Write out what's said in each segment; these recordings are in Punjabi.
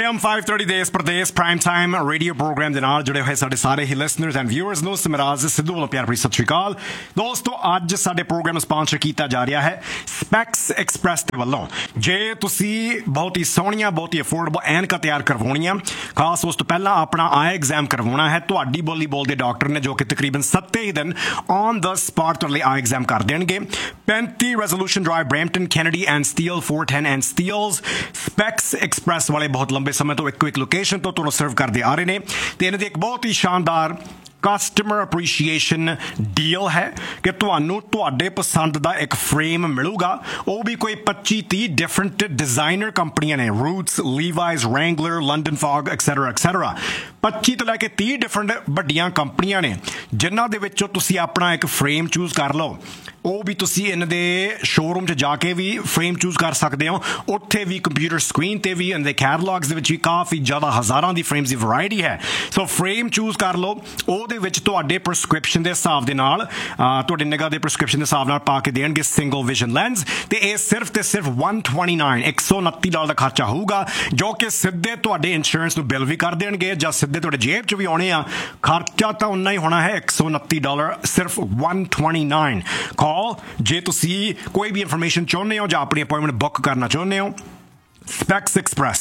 AM 530 ਦੇਸ Pradesh prime time radio programme ਦੇ ਨਾਲ ਜੁੜੇ ਹੋਏ ਸਾਡੇ ਸਾਰੇ ਹੀ ਲਿਸਨਰਸ ਐਂਡ ਵਿਊਅਰਸ ਨੂੰ ਸਿਮਰਾਜ ਸਿੱਧੂ ਵੱਲੋਂ ਪਿਆਰ ਭਰੀ ਸਤਿ ਸ਼੍ਰੀ ਅਕਾਲ। ਦੋਸਤੋ ਅੱਜ ਸਾਡੇ ਪ੍ਰੋਗਰਾਮ ਨੂੰ ਸਪਾਂਸਰ ਕੀਤਾ ਜਾ ਰਿਹਾ ਹੈ ਸਪੈਕਸ ਐਕਸਪ੍ਰੈਸ ਦੇ ਵੱਲੋਂ। ਜੇ ਤੁਸੀਂ ਬਹੁਤ ਹੀ ਸੋਹਣੀਆਂ ਬਹੁਤ ਹੀ ਅਫੋਰਡੇਬਲ ਐਨਕਾਂ ਤਿਆਰ ਕਰਵਾਉਣੀਆਂ, ਖਾਸ ਉਸ ਤੋਂ ਪਹਿਲਾਂ ਆਪਣਾ ਆਈ ਐਗਜ਼ਾਮ ਕਰਵਾਉਣਾ ਹੈ, ਤੁਹਾਡੀ ਬੋਲੀ ਬੋਲਦੇ ਡਾਕਟਰ ਨੇ ਜੋ ਕਿ ਤਕਰੀਬਨ 7 ਹੀ ਦਿਨ ਔਨ ਦ ਸਪਾਟ ਤੁਹਾਡੇ ਲਈ ਆਈ ਐਗਜ਼ਾਮ ਕਰ ਦੇਣਗੇ। 35 resolution drive Brampton Kennedy and steel 410 and Steeles specs express ਵਾਲੇ ਬਹੁਤ ਲੰਬੇ ਸਮੇਂ ਤੋਂ ਇੱਕੋ ਇੱਕ ਲੋਕੇਸ਼ਨ ਤੋਂ ਤੁਹਾਨੂੰ ਸਰਵ ਕਰਦੇ ਆ ਰਹੇ ਨੇ ਤੇ ਇਹਨਾਂ ਦੀ ਇੱਕ ਬਹੁਤ ਹੀ ਸ਼ਾਨਦਾਰ ਕਸਟਮਰ ਅਪਰੀਸ਼ੀਏਸ਼ਨ ਡੀਲ ਹੈ ਕਿ ਤੁਹਾਨੂੰ ਤੁਹਾਡੇ ਪਸੰਦ ਦਾ ਇੱਕ ਫਰੇਮ ਮਿਲੂਗਾ, ਉਹ ਵੀ ਕੋਈ 25-30 ਡਿਫਰੈਂਟ ਡਿਜ਼ਾਈਨਰ ਕੰਪਨੀਆਂ ਨੇ, roots, ਲੀਵਾਈਜ਼, Wrangler, London fog etcetera etcetera. 25 ਤੋਂ ਲੈ ਕੇ 30 ਡਿਫਰੈਂਟ ਵੱਡੀਆਂ ਕੰਪਨੀਆਂ ਨੇ ਜਿਨ੍ਹਾਂ ਦੇ ਵਿੱਚੋਂ ਤੁਸੀਂ ਆਪਣਾ ਇੱਕ ਫਰੇਮ ਚੂਜ਼ ਕਰ ਲਓ। ਉਹ ਵੀ ਤੁਸੀਂ ਇਹਨਾਂ ਦੇ ਸ਼ੋਰੂਮ 'ਚ ਜਾ ਕੇ ਵੀ ਫਰੇਮ ਚੂਜ਼ ਕਰ ਸਕਦੇ ਹੋ। ਉੱਥੇ ਵੀ ਕੰਪਿਊਟਰ ਸਕਰੀਨ 'ਤੇ ਵੀ ਇਹਨਾਂ ਦੇ ਕੈਟਲੌਗਸ ਦੇ ਵਿੱਚ ਵੀ ਕਾਫੀ ਜ਼ਿਆਦਾ ਹਜ਼ਾਰਾਂ ਦੀ ਫਰੇਮਸ ਦੀ ਵਰਾਇਟੀ ਹੈ। ਸੋ ਫਰੇਮ ਚੂਜ਼ ਕਰ ਲਓ, ਉਹਦੇ ਵਿੱਚ ਤੁਹਾਡੇ ਪ੍ਰਸਕ੍ਰਿਪਸ਼ਨ ਦੇ ਹਿਸਾਬ ਦੇ ਨਾਲ ਤੁਹਾਡੇ ਨਿਗਾਹ ਦੇ ਪ੍ਰਸਕ੍ਰਿਪਸ਼ਨ ਦੇ ਹਿਸਾਬ ਨਾਲ ਪਾ ਕੇ ਦੇਣਗੇ ਸਿੰਗਲ ਵਿਜ਼ਨ ਲੈਂਸ ਤੇ ਇਹ ਸਿਰਫ ਤੇ ਸਿਰਫ $129 ਦਾ ਖਰਚਾ ਹੋਊਗਾ ਜੋ ਕਿ ਸਿੱਧੇ ਤੁਹਾਡੇ ਇੰਸ਼ੋਰੈਂਸ ਨੂੰ ਬਿੱਲ ਵੀ ਕਰ ਦੇਣਗੇ ਜਾਂ ਸਿੱਧੇ ਤੁਹਾਡੇ ਜੇਬ 'ਚ ਵੀ ਆਉਣੇ ਆ। ਖਰਚਾ ਤਾਂ ਉਨਾ ਹੀ ਹੋਣਾ ਹੈ $129 ਸਿਰਫ 129। ਜੇ ਤੁਸੀਂ ਕੋਈ ਵੀ ਇਨਫੋਰਮੇਸ਼ਨ ਚਾਹੁੰਦੇ ਹੋ ਜਾਂ ਆਪਣੀ ਅਪਾਇੰਟਮੈਂਟ ਬੁੱਕ ਕਰਨਾ ਚਾਹੁੰਦੇ ਹੋ, Specs Express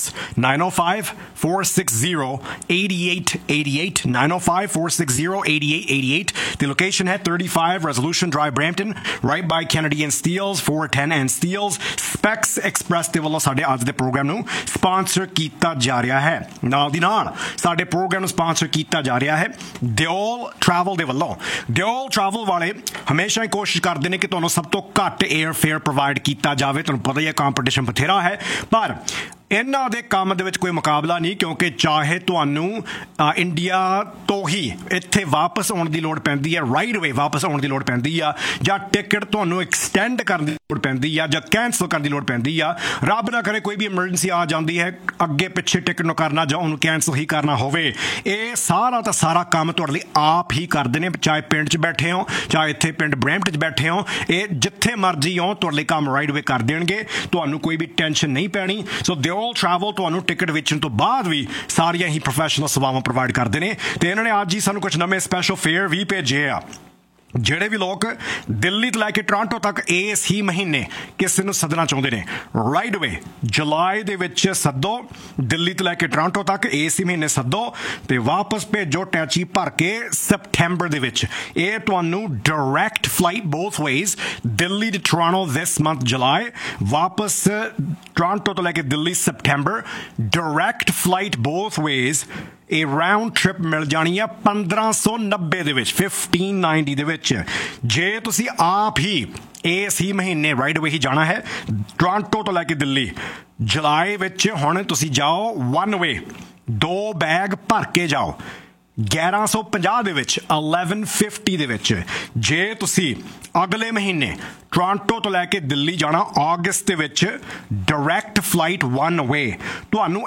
905-460-8888 905-460-8888 The location है 35 Resolution Drive Brampton right by Kennedy and Steeles 410 and Steeles। Specs Express ਦੇ ਵੱਲੋਂ ਸਾਡੇ ਅੱਜ ਦੇ ਪ੍ਰੋਗਰਾਮ ਨੂੰ ਸਪਾਂਸਰ ਕੀਤਾ ਜਾ ਰਿਹਾ ਹੈ। ਨਾਲ ਦੀ ਨਾਲ ਸਾਡੇ ਪ੍ਰੋਗਰਾਮ ਨੂੰ ਸਪਾਂਸਰ ਕੀਤਾ ਜਾ ਰਿਹਾ ਹੈ ਦਿਓਲ ਟਰੈਵਲ ਦੇ ਵੱਲੋਂ। ਦਿਓਲ ਟਰੈਵਲ ਵਾਲੇ ਹਮੇਸ਼ਾ ਹੀ ਕੋਸ਼ਿਸ਼ ਕਰਦੇ ਨੇ ਕਿ ਤੁਹਾਨੂੰ ਸਭ ਤੋਂ ਘੱਟ 에ਅਰ ਫੇਅਰ ਪ੍ਰੋਵਾਈਡ ਕੀਤਾ ਜਾਵੇ। ਤੁਹਾਨੂੰ ਪਤਾ ਹੀ ਹੈ ਕੰਪੀਟੀਸ਼ਨ ਬਥੇਰਾ ਹੈ, ਪਰ ਇਹਨਾਂ ਦੇ ਕੰਮ ਦੇ ਵਿੱਚ ਕੋਈ ਮੁਕਾਬਲਾ ਨਹੀਂ, ਕਿਉਂਕਿ ਚਾਹੇ ਤੁਹਾਨੂੰ ਇੰਡੀਆ ਤੋਂ ਹੀ ਇੱਥੇ ਵਾਪਸ ਆਉਣ ਦੀ ਲੋੜ ਪੈਂਦੀ ਹੈ, ਰਾਈਟ ਅਵੇ ਵਾਪਸ ਆਉਣ ਦੀ ਲੋੜ ਪੈਂਦੀ ਆ, ਜਾਂ ਟਿਕਟ ਤੁਹਾਨੂੰ ਐਕਸਟੈਂਡ ਕਰਨ ਦੀ ਲੋੜ ਪੈਂਦੀ ਆ, ਜਾਂ ਕੈਂਸਲ ਕਰਨ ਦੀ ਲੋੜ ਪੈਂਦੀ ਆ। ਰੱਬ ਨਾ ਕਰੇ ਕੋਈ ਵੀ ਐਮਰਜੈਂਸੀ ਆ ਜਾਂਦੀ ਹੈ, ਅੱਗੇ ਪਿੱਛੇ ਟਿਕਟ ਨੂੰ ਕਰਨਾ ਜਾਂ ਉਹਨੂੰ ਕੈਂਸਲ ਹੀ ਕਰਨਾ ਹੋਵੇ, ਇਹ ਸਾਰਾ ਦਾ ਸਾਰਾ ਕੰਮ ਤੁਹਾਡੇ ਲਈ ਆਪ ਹੀ ਕਰਦੇ ਨੇ। ਚਾਹੇ ਪਿੰਡ 'ਚ ਬੈਠੇ ਹੋ, ਚਾਹੇ ਇੱਥੇ ਪਿੰਡ ਬਰੈਂਪਟਨ 'ਚ ਬੈਠੇ ਹੋ, ਇਹ ਜਿੱਥੇ ਮਰਜ਼ੀ ਹੋ ਤੁਹਾਡੇ ਲਈ ਕੰਮ ਰਾਈਟ ਅਵੇ ਕਰ ਦੇਣਗੇ, ਤੁਹਾਨੂੰ ਕੋਈ ਵੀ ਟੈਨਸ਼ਨ ਨਹੀਂ ਪੈਣੀ। ਸੋ ਦਿਓਲ ਟਰੈਵਲ ਤੁਹਾਨੂੰ ਟਿਕਟ ਵੇਚਣ ਤੋਂ ਬਾਅਦ ਵੀ ਸਾਰੀਆਂ ਹੀ ਪ੍ਰੋਫੈਸ਼ਨਲ ਸੇਵਾਵਾਂ ਪ੍ਰੋਵਾਈਡ ਕਰਦੇ ਨੇ ਤੇ ਇਹਨਾਂ ਨੇ ਅੱਜ ਹੀ ਸਾਨੂੰ ਕੁਝ ਨਵੇਂ ਸਪੈਸ਼ਲ ਫੇਅਰ ਵੀ ਭੇਜੇ ਆ। ਜਿਹੜੇ ਵੀ ਲੋਕ ਦਿੱਲੀ ਤੋਂ ਲੈ ਕੇ ਟੋਰਾਂਟੋ ਤੱਕ ਇਸ ਹੀ ਮਹੀਨੇ ਕਿਸੇ ਨੂੰ ਸੱਦਣਾ ਚਾਹੁੰਦੇ ਨੇ, ਰਾਈਟ ਅਵੇ ਜੁਲਾਈ ਦੇ ਵਿੱਚ ਸੱਦੋ, ਦਿੱਲੀ ਤੋਂ ਲੈ ਕੇ ਟੋਰਾਂਟੋ ਤੱਕ ਇਸ ਹੀ ਮਹੀਨੇ ਸੱਦੋ ਤੇ ਵਾਪਸ ਭੇਜੋ ਟੈਚੀ ਭਰ ਕੇ ਸਪਟੈਂਬਰ ਦੇ ਵਿੱਚ। ਇਹ ਤੁਹਾਨੂੰ direct flight both ways, Delhi to Toronto this month ਜੁਲਾਈ, ਵਾਪਸ ਟੋਰਾਂਟੋ ਤੋਂ ਲੈ ਕੇ ਦਿੱਲੀ ਸਪਟੈਂਬਰ, ਡਾਇਰੈਕਟ ਫਲਾਈਟ ਬੋਥ ਵੇਜ਼। ਇਹ ਰਾਊਂਡ ਟ੍ਰਿਪ ਮਿਲ ਜਾਣੀ ਆ 1590 ਦੇ ਵਿੱਚ, 1590 ਦੇ ਵਿੱਚ। ਜੇ ਤੁਸੀਂ ਆਪ ਹੀ ਇਸ ਹੀ ਮਹੀਨੇ ਰਾਈਟ ਅਵੇ ਹੀ ਜਾਣਾ ਹੈ ਟੋਰਾਂਟੋ ਤੋਂ ਲੈ ਕੇ ਦਿੱਲੀ ਜੁਲਾਈ ਵਿੱਚ, ਹੁਣ ਤੁਸੀਂ ਜਾਓ 1 ਵੇ, 2 ਬੈਗ ਭਰ ਕੇ ਜਾਓ 1150 ਦੇ ਵਿੱਚ, 1150 ਦੇ ਵਿੱਚ। ਜੇ ਤੁਸੀਂ ਅਗਲੇ ਮਹੀਨੇ ਟੋਰਾਂਟੋ ਤੋਂ ਲੈ ਕੇ ਦਿੱਲੀ ਜਾਣਾ ਅਗਸਤ ਦੇ ਵਿੱਚ, ਡਾਇਰੈਕਟ ਫਲਾਈਟ 1 ਵੇ, ਤੁਹਾਨੂੰ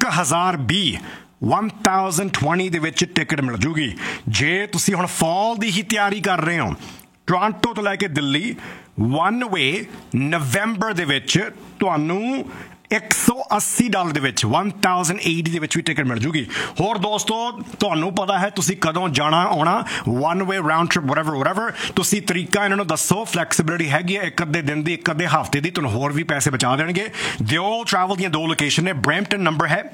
1020 ਦੇ ਵਿੱਚ ਟਿਕਟ ਮਿਲ ਜੂਗੀ। ਜੇ ਤੁਸੀਂ ਹੁਣ ਫਾਲ ਦੀ ਹੀ ਤਿਆਰੀ ਕਰ ਰਹੇ ਹੋ, ਟੋਰਾਂਟੋ ਤੋਂ ਲੈ ਕੇ ਦਿੱਲੀ 1 ਵੇ ਨਵੰਬਰ ਦੇ ਵਿੱਚ ਤੁਹਾਨੂੰ $180 ਦੇ ਵਿੱਚ, 1080 ਦੇ ਵਿੱਚ ਵੀ ਟਿਕਟ ਮਿਲ ਜੂਗੀ। ਹੋਰ ਦੋਸਤੋ ਤੁਹਾਨੂੰ ਪਤਾ ਹੈ ਤੁਸੀਂ ਕਦੋਂ ਜਾਣਾ ਆਉਣਾ, 1 ਵੇ ਰਾਊਂਡ ਟ੍ਰਿਪ ਵਟਐਵਰ, ਤੁਸੀਂ ਤਰੀਕਾ ਇਹਨਾਂ ਨੂੰ ਦੱਸੋ, ਫਲੈਕਸੀਬਿਲਿਟੀ ਹੈਗੀ ਹੈ, ਇੱਕ ਅੱਧੇ ਦਿਨ ਦੀ, ਇੱਕ ਅੱਧੇ ਹਫ਼ਤੇ ਦੀ, ਤੁਹਾਨੂੰ ਹੋਰ ਵੀ ਪੈਸੇ ਬਚਾ ਦੇਣਗੇ। ਦਿਓਲ ਟਰੈਵਲ ਦੀਆਂ 2 ਲੋਕੇਸ਼ਨ ਨੇ, ਬਰੈਂਪਟਨ ਨੰਬਰ ਹੈ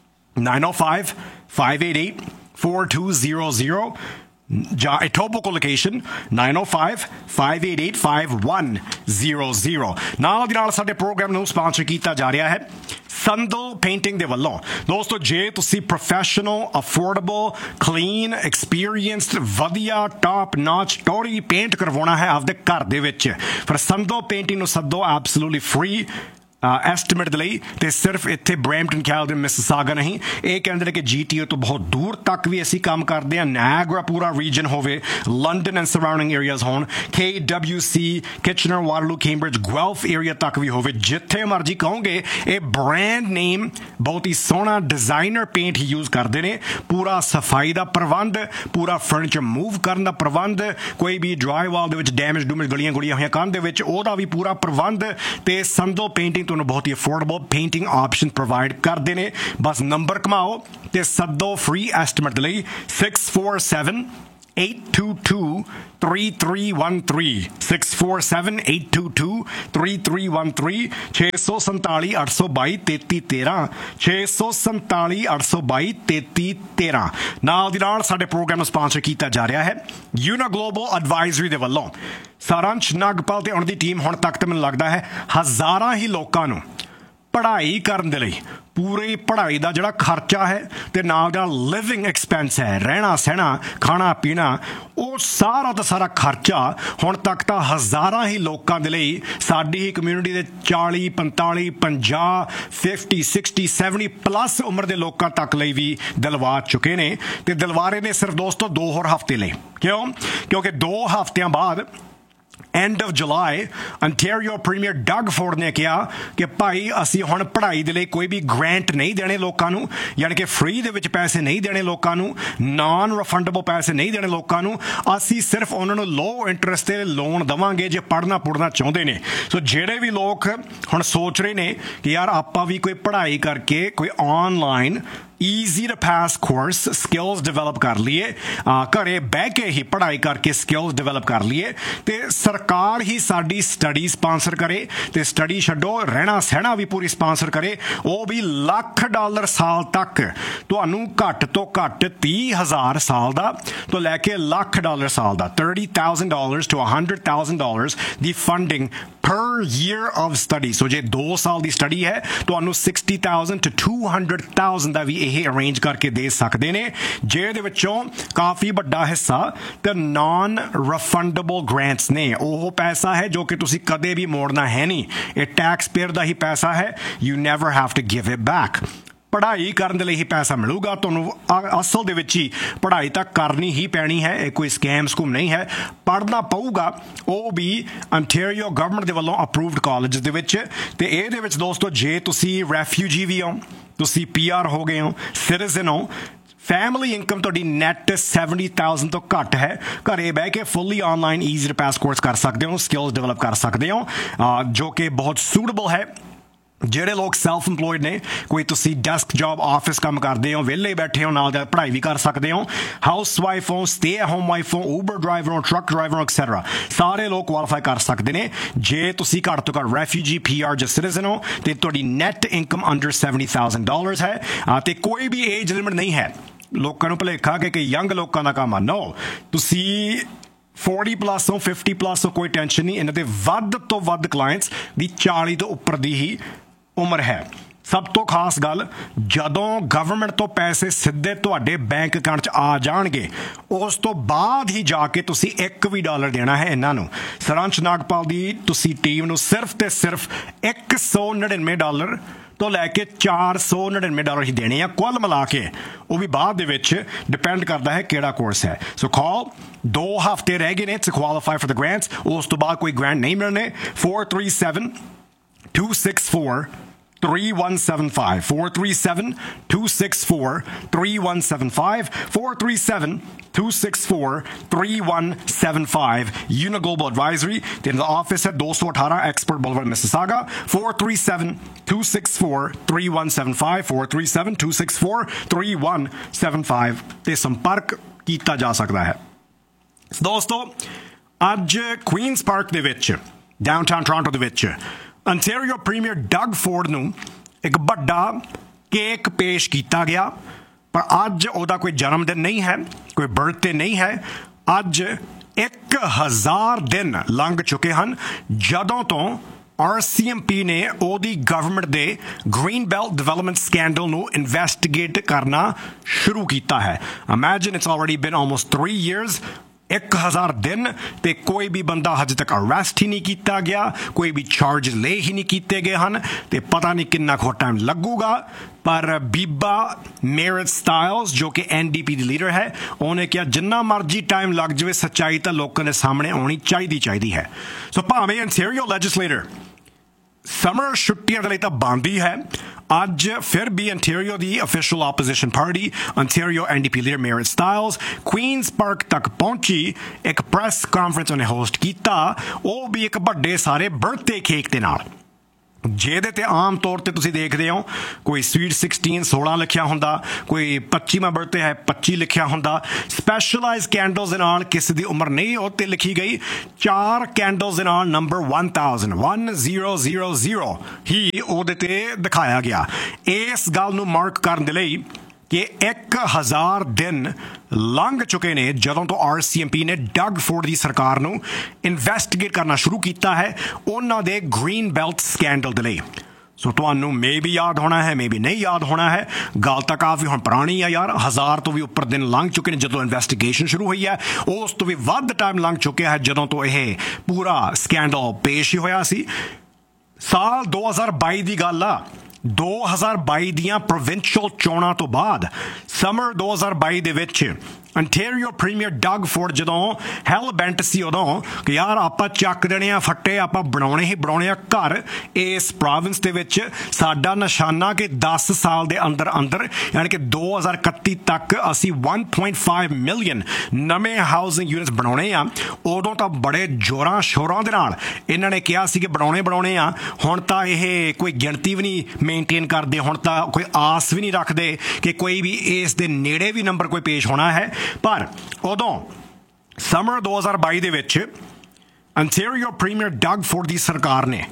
905-588-4200 ਜਾਂ ਇਟੋਬੋਕੋ ਲੋਕੇਸ਼ਨ 905-588-5100। ਨਾਲ ਦੀ ਨਾਲ ਸਾਡੇ ਪ੍ਰੋਗਰਾਮ ਨੂੰ ਸਪਾਂਸਰ ਕੀਤਾ ਜਾ ਰਿਹਾ ਹੈ ਸੰਦਲ ਪੇਂਟਿੰਗ ਦੇ ਵੱਲੋਂ। ਦੋਸਤੋ ਜੇ ਤੁਸੀਂ ਪ੍ਰੋਫੈਸ਼ਨਲ, ਅਫੋਰਡੇਬਲ, ਕਲੀਨ, ਐਕਸਪੀਰੀਅੰਸਡ, ਵਧੀਆ ਟਾਪ ਨਾਚ ਟੋਰੀ ਪੇਂਟ ਕਰਵਾਉਣਾ ਹੈ ਆਪਦੇ ਘਰ ਦੇ ਵਿੱਚ, ਫਿਰ ਸੰਦਲ ਪੇਂਟਿੰਗ ਨੂੰ ਸੱਦੋ ਐਬਸੋਲੂਟਲੀ ਫ੍ਰੀ ਐਸਟੀਮੇਟ ਦੇ ਲਈ। ਤੇ ਸਿਰਫ ਇੱਥੇ ਬਰੈਂਪਟਨ, ਕੈਲਗਰੀ, ਮਿਸਿਸਾਗਾ ਨਹੀਂ, ਇਹ ਕਹਿੰਦੇ ਨੇ ਕਿ GTA ਤੋਂ ਬਹੁਤ ਦੂਰ ਤੱਕ ਵੀ ਅਸੀਂ ਕੰਮ ਕਰਦੇ ਹਾਂ। ਨਾਇਆਗਰਾ ਪੂਰਾ ਰੀਜਨ ਹੋਵੇ, ਲੰਡਨ ਐਂਡ ਸਰਾਊਂਡਿੰਗ ਏਰੀਆਜ਼ ਹੋਣ, KWC, Kitchener, Waterloo, Cambridge, ਗੁਐਲਫ area ਤੱਕ ਵੀ ਹੋਵੇ, ਜਿੱਥੇ ਮਰਜ਼ੀ ਕਹੋਗੇ। ਇਹ ਬ੍ਰਾਂਡ ਨੇਮ ਬਹੁਤ ਹੀ ਸੋਹਣਾ ਡਿਜ਼ਾਈਨਰ ਪੇਂਟ ਹੀ ਯੂਜ਼ ਕਰਦੇ ਨੇ। ਪੂਰਾ ਸਫਾਈ ਦਾ ਪ੍ਰਬੰਧ, ਪੂਰਾ ਫਰਨੀਚਰ ਮੂਵ ਕਰਨ ਦਾ ਪ੍ਰਬੰਧ, ਕੋਈ ਵੀ ਡਰਾਈ ਵਾਲ ਦੇ ਵਿੱਚ ਡੈਮੇਜ ਡੂਮੇਜ ਗਲੀਆਂ ਗੁਲੀਆਂ ਹੋਈਆਂ ਕੰਧ ਦੇ ਵਿੱਚ, ਉਹਦਾ ਵੀ ਪੂਰਾ ਪ੍ਰਬੰਧ। ਤੇ ਸੰਦੋ ਪੇਂਟਿੰਗ ਤੁਹਾਨੂੰ ਬਹੁਤ ਹੀ ਅਫੋਰਡੇਬਲ ਪੇਂਟਿੰਗ ਆਪਸ਼ਨ ਪ੍ਰੋਵਾਈਡ ਕਰਦੇ ਨੇ। ਬਸ ਨੰਬਰ ਘਮਾਓ ਤੇ ਸੱਦੋ ਫ੍ਰੀ ਐਸਟੀਮੇਟ ਲਈ 647-822-3313 647-822-3313 647 822 3313 647 822 3313 ਨਾਲ ਦੀ ਨਾਲ ਸਾਡੇ ਪ੍ਰੋਗਰਾਮ ਨੂੰ ਸਪਾਂਸਰ ਕੀਤਾ ਜਾ ਰਿਹਾ ਹੈ ਯੂਨਾ ਗਲੋਬਲ ਐਡਵਾਈਜ਼ਰੀ ਦੇ ਵੱਲੋਂ। ਸਾਰਾਂਸ਼ ਨਾਗਪਾਲ ਤੇ ਉਹਨਾਂ ਦੀ ਟੀਮ ਹੁਣ ਤੱਕ ਤੇ ਮੈਨੂੰ ਲੱਗਦਾ ਹੈ ਹਜ਼ਾਰਾਂ ਹੀ ਲੋਕਾਂ ਨੂੰ ਪੜ੍ਹਾਈ ਕਰਨ ਦੇ ਲਈ ਪੂਰੀ ਪੜ੍ਹਾਈ ਦਾ ਜਿਹੜਾ ਖਰਚਾ ਹੈ ਤੇ ਨਾਲ ਦਾ ਲਿਵਿੰਗ ਐਕਸਪੈਂਸ ਹੈ, ਰਹਿਣਾ ਸਹਿਣਾ ਖਾਣਾ ਪੀਣਾ, ਉਹ ਸਾਰਾ ਦਾ ਸਾਰਾ ਖਰਚਾ ਹੁਣ ਤੱਕ ਤਾਂ ਹਜ਼ਾਰਾਂ ਹੀ ਲੋਕਾਂ ਦੇ ਲਈ ਸਾਡੀ ਹੀ ਕਮਿਊਨਿਟੀ ਦੇ 40 45 50 50 60 70 ਪਲੱਸ ਉਮਰ ਦੇ ਲੋਕਾਂ ਤੱਕ ਲਈ ਵੀ ਦਿਲਵਾ ਚੁੱਕੇ ਨੇ। ਤੇ ਦਿਲਵਾਰੇ ਨੇ ਸਿਰਫ ਦੋਸਤੋ 2 ਹੋਰ ਹਫ਼ਤੇ ਲਈ। ਕਿਉਂਕਿ 2 ਹਫ਼ਤਿਆਂ ਬਾਅਦ end of July Ontario premier Doug Ford ਨੇ ਕਿਹਾ ਕਿ ਭਾਈ ਅਸੀਂ ਹੁਣ ਪੜ੍ਹਾਈ ਦੇ ਲਈ ਕੋਈ ਵੀ ਗ੍ਰਾਂਟ ਨਹੀਂ ਦੇਣੇ ਲੋਕਾਂ ਨੂੰ, ਯਾਨੀ ਕਿ ਫ੍ਰੀ ਦੇ ਵਿੱਚ ਪੈਸੇ ਨਹੀਂ ਦੇਣੇ ਲੋਕਾਂ ਨੂੰ, ਨਾਨ ਰਿਫੰਡੇਬਲ ਪੈਸੇ ਨਹੀਂ ਦੇਣੇ ਲੋਕਾਂ ਨੂੰ। ਅਸੀਂ ਸਿਰਫ ਉਹਨਾਂ ਨੂੰ ਲੋ ਇੰਟਰਸਟ ਤੇ ਲੋਨ ਦੇਵਾਂਗੇ ਜੇ ਪੜ੍ਹਨਾ ਪੁੜਨਾ ਚਾਹੁੰਦੇ ਨੇ। ਸੋ ਜਿਹੜੇ ਵੀ ਲੋਕ ਹੁਣ ਸੋਚ ਰਹੇ ਨੇ ਕਿ ਯਾਰ ਆਪਾਂ ਵੀ ਕੋਈ ਪੜ੍ਹਾਈ ਕਰਕੇ ਕੋਈ online easy two pass course skills develop ਕਰ ਲਈਏ, ਘਰੇ ਬਹਿ ਕੇ ਹੀ ਪੜ੍ਹਾਈ ਕਰਕੇ ਸਕਿੱਲਸ ਡਿਵੈਲਪ ਕਰ ਲਈਏ ਤੇ ਸਰਕਾਰ ਹੀ ਸਾਡੀ ਸਟੱਡੀ ਸਪਾਂਸਰ ਕਰੇ ਤੇ ਸਟੱਡੀ ਛੱਡੋ ਰਹਿਣਾ ਸਹਿਣਾ ਵੀ ਪੂਰੀ ਸਪਾਂਸਰ ਕਰੇ, ਉਹ ਵੀ $1,00,000 ਸਾਲ ਤੱਕ ਤੁਹਾਨੂੰ ਘੱਟ ਤੋਂ ਘੱਟ 30,000 ਸਾਲ ਦਾ ਤੋਂ ਲੈ ਕੇ $1,00,000 ਸਾਲ ਦਾ $30,000 to $100,000 the funding per year of study। ਸੋ ਜੇ 2 ਸਾਲ ਦੀ ਸਟੱਡੀ ਹੈ ਤੁਹਾਨੂੰ 60,000 to 200,000 ਦਾ ਵੀ ਇਹ ਅਰੇਂਜ ਕਰਕੇ ਦੇ ਸਕਦੇ ਨੇ, ਜਿਹਦੇ ਵਿੱਚੋਂ ਕਾਫੀ ਵੱਡਾ ਹਿੱਸਾ ਤੇ ਨਾਨ ਰਿਫੰਡੇਬਲ ਗ੍ਰਾਂਟਸ ਨੇ। ਉਹ ਪੈਸਾ ਹੈ ਜੋ ਕਿ ਤੁਸੀਂ ਕਦੇ ਵੀ ਮੋੜਨਾ ਹੈ ਨਹੀਂ, ਇਹ ਟੈਕਸ ਪੇਅਰ ਦਾ ਹੀ ਪੈਸਾ ਹੈ। You never have to give it back. ਪੜ੍ਹਾਈ ਕਰਨ ਦੇ ਲਈ ਹੀ ਪੈਸਾ ਮਿਲੂਗਾ ਤੁਹਾਨੂੰ, ਅਸਲ ਦੇ ਵਿੱਚ ਹੀ ਪੜ੍ਹਾਈ ਤਾਂ ਕਰਨੀ ਹੀ ਪੈਣੀ ਹੈ, ਇਹ ਕੋਈ ਸਕੈਮ ਸਕੂਮ ਨਹੀਂ ਹੈ, ਪੜ੍ਹਨਾ ਪਊਗਾ, ਉਹ ਵੀ ਅੰਟੈਰੀਓ ਗਵਰਨਮੈਂਟ ਦੇ ਵੱਲੋਂ ਅਪਰੂਵਡ ਕਾਲਜ ਦੇ ਵਿੱਚ। ਤੇ ਇਹਦੇ ਵਿੱਚ ਦੋਸਤੋ ਜੇ ਤੁਸੀਂ ਰੈਫਿਊਜੀ ਵੀ ਹੋ, ਤੁਸੀਂ PR ਹੋ ਗਏ ਹੋ, ਸਿਟੀਜ਼ਨ ਹੋ, ਫੈਮਿਲੀ ਇਨਕਮ ਤੁਹਾਡੀ ਨੈਟ 70,000 ਤੋਂ ਘੱਟ ਹੈ, ਘਰੇ ਬਹਿ ਕੇ ਫੁੱਲੀ online easy two pass course ਕਰ ਸਕਦੇ ਹੋ, ਸਕਿੱਲਸ ਡਿਵੈਲਪ ਕਰ ਸਕਦੇ ਹੋ, ਜੋ ਕਿ ਬਹੁਤ ਸੂਟੇਬਲ ਹੈ। ਜਿਹੜੇ ਲੋਕ ਸੈਲਫ ਇੰਪਲੋਇਡ ਨੇ, ਕੋਈ ਤੁਸੀਂ ਡੈਸਕ ਜੌਬ ਆਫਿਸ ਕੰਮ ਕਰਦੇ ਹੋ, ਵਿਹਲੇ ਬੈਠੇ ਹੋ, ਨਾਲ ਨਾਲ ਪੜ੍ਹਾਈ ਵੀ ਕਰ ਸਕਦੇ ਹੋ, ਹਾਊਸ ਵਾਈਫ ਹੋ, ਸਟੇ ਐਟ ਹੋਮ ਵਾਈਫ ਹੋ, ਊਬਰ ਡਰਾਈਵਰ ਹੋ, ਟਰੱਕ ਡਰਾਈਵਰ ਹੋ, ਐਕਸੈਟਰਾ, ਸਾਰੇ ਲੋਕ ਕੁਆਲੀਫਾਈ ਕਰ ਸਕਦੇ ਨੇ। ਜੇ ਤੁਸੀਂ ਘੱਟ ਤੋਂ ਘੱਟ ਰੈਫਿਊਜੀ PR ਜਾਂ ਸਿਟੀਜ਼ਨ ਹੋ ਤੇ ਤੁਹਾਡੀ ਨੈਟ ਇਨਕਮ ਅੰਡਰ $70,000 ਹੈ ਤੇ ਕੋਈ ਵੀ ਏਜ ਲਿਮਿਟ ਨਹੀਂ ਹੈ। ਲੋਕਾਂ ਨੂੰ ਭੁਲੇਖਾ ਕਿ ਯੰਗ ਲੋਕਾਂ ਦਾ ਕੰਮ ਆ, ਨੋ, ਤੁਸੀਂ 40 ਪਲੱਸ ਹੋ, 50 ਪਲੱਸ ਹੋ, ਕੋਈ ਟੈਨਸ਼ਨ ਨਹੀਂ। ਇਹਨਾਂ ਦੇ ਵੱਧ ਤੋਂ ਵੱਧ ਕਲਾਇੰਟਸ ਦੀ 40 ਤੋਂ ਉੱਪਰ ਦੀ ਹੀ ਉਮਰ ਹੈ। ਸਭ ਤੋਂ ਖਾਸ ਗੱਲ, ਜਦੋਂ ਗਵਰਨਮੈਂਟ ਤੋਂ ਪੈਸੇ ਸਿੱਧੇ ਤੁਹਾਡੇ ਬੈਂਕ ਅਕਾਊਂਟ 'ਚ ਆ ਜਾਣਗੇ ਉਸ ਤੋਂ ਬਾਅਦ ਹੀ ਜਾ ਕੇ ਤੁਸੀਂ $1 ਦੇਣਾ ਹੈ ਇਹਨਾਂ ਨੂੰ। ਸਾਰਾਂਸ਼ ਨਾਗਪਾਲ ਦੀ ਤੁਸੀਂ ਟੀਮ ਨੂੰ ਸਿਰਫ ਤੇ ਸਿਰਫ $199 ਤੋਂ ਲੈ ਕੇ $499 ਹੀ ਦੇਣੇ ਆ ਕੁੱਲ ਮਿਲਾ ਕੇ, ਉਹ ਵੀ ਬਾਅਦ ਦੇ ਵਿੱਚ ਡਿਪੈਂਡ ਕਰਦਾ ਹੈ ਕਿਹੜਾ ਕੋਰਸ ਹੈ। ਸੋ ਕਾਲ, 2 ਹਫ਼ਤੇ ਰਹਿ ਗਏ ਨੇ to qualify for the grants, ਉਸ ਤੋਂ ਬਾਅਦ ਕੋਈ ਗ੍ਰਾਂਟ ਨਹੀਂ ਮਿਲਣੇ। 437-264-3175 437-264-3175 437-264-3175 Una Global Advisory ਤੇ ਇਹਨਾਂ ਦਾ ਆਫਿਸ ਹੈ 218 ਐਕਸਪਰਟ ਬੁਲਵਰਡ ਮਿਸਿਸਾਗਾ। 437-264-3175 437-264-3175 ਤੇ ਸੰਪਰਕ ਕੀਤਾ ਜਾ ਸਕਦਾ ਹੈ। ਦੋਸਤੋ, ਅੱਜ ਕੁਈਨਸ ਪਾਰਕ ਦੇ ਵਿੱਚ, ਡਾਊਨਟਾਊਨ ਟੋਰਾਂਟੋ ਦੇ ਵਿੱਚ, ਅੰਟੈਰੀਓ ਪ੍ਰੀਮੀਅਰ ਡਗ ਫੋਰਡ ਨੂੰ ਇੱਕ ਵੱਡਾ ਕੇਕ ਪੇਸ਼ ਕੀਤਾ ਗਿਆ, ਪਰ ਅੱਜ ਉਹਦਾ ਕੋਈ ਜਨਮ ਦਿਨ ਨਹੀਂ ਹੈ, ਕੋਈ ਬਰਥਡੇ ਨਹੀਂ ਹੈ। ਅੱਜ 1000 ਦਿਨ ਲੰਘ ਚੁੱਕੇ ਹਨ ਜਦੋਂ ਤੋਂ RCMP ਨੇ ਉਹਦੀ ਗਵਰਨਮੈਂਟ ਦੇ ਗ੍ਰੀਨ ਬੈਲਟ ਡਿਵੈਲਪਮੈਂਟ ਸਕੈਂਡਲ ਨੂੰ ਇਨਵੈਸਟੀਗੇਟ ਕਰਨਾ ਸ਼ੁਰੂ ਕੀਤਾ ਹੈ। Imagine it's already bean almost 3 years, 1000 ਦਿਨ ਤੇ ਕੋਈ ਵੀ ਬੰਦਾ ਹਜੇ ਤੱਕ ਅਰੈਸਟ ਹੀ ਨਹੀਂ ਕੀਤਾ ਗਿਆ, ਕੋਈ ਵੀ ਚਾਰਜ ਲਏ ਹੀ ਨਹੀਂ ਕੀਤੇ ਗਏ ਹਨ ਤੇ ਪਤਾ ਨਹੀਂ ਕਿੰਨਾ ਕੁ ਟਾਈਮ ਲੱਗੂਗਾ। ਪਰ ਬੀਬਾ ਮੈਰਿਟ ਸਟਾਈਲਸ ਜੋ ਕਿ NDP ਦੀ ਲੀਡਰ ਹੈ, ਉਹਨੇ ਕਿਹਾ ਜਿੰਨਾ ਮਰਜ਼ੀ ਟਾਈਮ ਲੱਗ ਜਾਵੇ, ਸੱਚਾਈ ਤਾਂ ਲੋਕਾਂ ਦੇ ਸਾਹਮਣੇ ਆਉਣੀ ਚਾਹੀਦੀ ਹੈ। ਸੋ ਭਾਵੇਂ ਅੰਟੈਰੀਓ ਲੈਜਿਸਲੇਟਰ ਸਮਰ ਛੁੱਟੀਆਂ ਦੇ ਲਈ ਤਾਂ ਬੰਦ ਹੀ ਹੈ, ਅੱਜ ਫਿਰ ਵੀ ਅੰਟੈਰੀਓ ਦੀ official opposition party Ontario NDP leader merit styles Queen's park ਤੱਕ ਪਹੁੰਚੀ, ਇੱਕ ਪ੍ਰੈਸ ਕਾਨਫਰੰਸ ਉਹਨੇ ਹੋਸਟ ਕੀਤਾ, ਉਹ ਵੀ ਇੱਕ ਵੱਡੇ ਸਾਰੇ ਬਰਥਡੇ ਕੇਕ ਦੇ ਨਾਲ। ਜਿਹਦੇ ਤੇ ਆਮ ਤੌਰ ਤੇ ਤੁਸੀਂ ਦੇਖਦੇ ਹੋ ਕੋਈ ਸਵੀਟ 16 ਲਿਖਿਆ ਹੁੰਦਾ, ਕੋਈ 25ਵਾਂ ਬਰਥਡੇ ਹੈ 25 ਲਿਖਿਆ ਹੁੰਦਾ। ਸਪੈਸ਼ਲਾਈਜ਼ ਕੈਂਡਲਸ ਦੇ ਨਾਲ ਕਿਸੇ ਦੀ ਉਮਰ ਨਹੀਂ ਉਹ ਤੇ ਲਿਖੀ ਗਈ। 4 ਕੈਂਡਲਸ ਦੇ ਨਾਲ ਨੰਬਰ 1000 ਹੀ ਉਹਦੇ ਤੇ ਦਿਖਾਇਆ ਗਿਆ। ਇਸ ਗੱਲ ਨੂੰ ਮਾਰਕ ਕਰਨ ਦੇ ਲਈ ਕਿ 1000 ਦਿਨ ਲੰਘ ਚੁੱਕੇ ਨੇ ਜਦੋਂ ਤੋਂ RCMP ਨੇ ਡਗ ਫੋਰਡ ਦੀ ਸਰਕਾਰ ਨੂੰ ਇਨਵੈਸਟੀਗੇਟ ਕਰਨਾ ਸ਼ੁਰੂ ਕੀਤਾ ਹੈ ਉਹਨਾਂ ਦੇ ਗ੍ਰੀਨ ਬੈਲਟ ਸਕੈਂਡਲ ਦੇ ਲਈ। ਸੋ ਤੁਹਾਨੂੰ ਮੇਬੀ ਯਾਦ ਹੋਣਾ ਹੈ, ਮੇਬੀ ਨਹੀਂ ਯਾਦ ਹੋਣਾ ਹੈ, ਗੱਲ ਤਾਂ ਕਾਫੀ ਹੁਣ ਪੁਰਾਣੀ ਆ ਯਾਰ। 1000 ਤੋਂ ਵੀ ਉੱਪਰ ਦਿਨ ਲੰਘ ਚੁੱਕੇ ਨੇ ਜਦੋਂ ਇਨਵੈਸਟੀਗੇਸ਼ਨ ਸ਼ੁਰੂ ਹੋਈ ਹੈ। ਉਸ ਤੋਂ ਵੀ ਵੱਧ ਟਾਈਮ ਲੰਘ ਚੁੱਕਿਆ ਹੈ ਜਦੋਂ ਤੋਂ ਇਹ ਪੂਰਾ ਸਕੈਂਡਲ ਪੇਸ਼ ਹੀ ਹੋਇਆ ਸੀ। ਸਾਲ 2022 ਦੀ ਗੱਲ ਆ। 2022 ਦੀਆਂ ਪ੍ਰੋਵਿੰਸ਼ੀਅਲ ਚੋਣਾਂ ਤੋਂ ਬਾਅਦ ਸਮਰ 2022 ਦੇ ਵਿੱਚ ਅੰਟੈਰੀਓ ਪ੍ਰੀਮੀਅਰ ਡਗ ਫੋਰਡ ਜਦੋਂ ਹੈਲ ਬੈਂਟ ਸੀ ਉਦੋਂ ਕਿ ਯਾਰ ਆਪਾਂ ਚੱਕ ਦੇਣੇ ਆ ਫੱਟੇ, ਆਪਾਂ ਬਣਾਉਣੇ ਹੀ ਬਣਾਉਣੇ ਆ ਘਰ ਇਸ ਪ੍ਰੋਵਿੰਸ ਦੇ ਵਿੱਚ। ਸਾਡਾ ਨਿਸ਼ਾਨਾ ਕਿ 10 ਸਾਲ ਦੇ ਅੰਦਰ ਅੰਦਰ ਯਾਨੀ ਕਿ 2031 ਤੱਕ ਅਸੀਂ 1.5 ਮਿਲੀਅਨ ਨਵੇਂ ਹਾਊਸਿੰਗ ਯੂਨਿਟਸ ਬਣਾਉਣੇ ਆ। ਉਦੋਂ ਤਾਂ ਬੜੇ ਜ਼ੋਰਾਂ ਸ਼ੋਰਾਂ ਦੇ ਨਾਲ ਇਹਨਾਂ ਨੇ ਕਿਹਾ ਸੀ ਕਿ ਬਣਾਉਣੇ ਆ। ਹੁਣ ਤਾਂ ਇਹ ਕੋਈ ਗਿਣਤੀ ਵੀ ਨਹੀਂ ਮੇਨਟੇਨ ਕਰਦੇ, ਹੁਣ ਤਾਂ ਕੋਈ ਆਸ ਵੀ ਨਹੀਂ ਰੱਖਦੇ ਕਿ ਕੋਈ ਵੀ ਇਸ ਦੇ ਨੇੜੇ ਵੀ ਨੰਬਰ ਕੋਈ ਪੇਸ਼ ਹੋਣਾ ਹੈ। ਪਰ ਉਦੋਂ ਸਮਰ 2022 ਦੇ ਵਿੱਚ ਅੰਟੈਰੀਓ ਪ੍ਰੀਮੀਅਰ ਡਗ ਫੋਰਡ ਦੀ ਸਰਕਾਰ ਨੇ